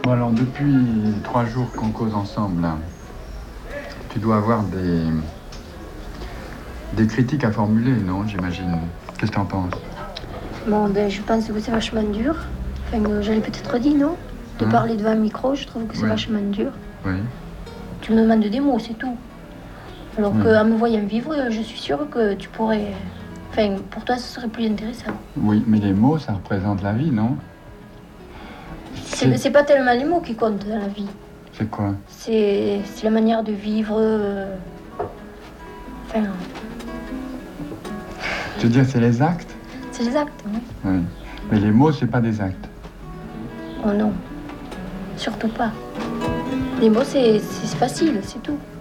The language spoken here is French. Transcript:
Bon, alors, depuis 3 jours qu'on cause ensemble, là, tu dois avoir des critiques à formuler, non, j'imagine. Qu'est-ce que tu en penses? Bon, ben, je pense que c'est vachement dur. Enfin, j'allais peut-être dit, non? De parler devant un micro, je trouve que c'est vachement dur. Oui. Tu me demandes des mots, c'est tout. Alors qu'en me voyant vivre, je suis sûre que tu pourrais... Enfin, pour toi, ce serait plus intéressant. Oui, mais les mots, ça représente la vie, non? C'est pas tellement les mots qui comptent dans la vie. C'est quoi? C'est la manière de vivre... Enfin... Tu veux dire, c'est les actes? C'est les actes, oui. Oui. Mais les mots, c'est pas des actes. Oh non, surtout pas. Les mots, c'est facile, c'est tout.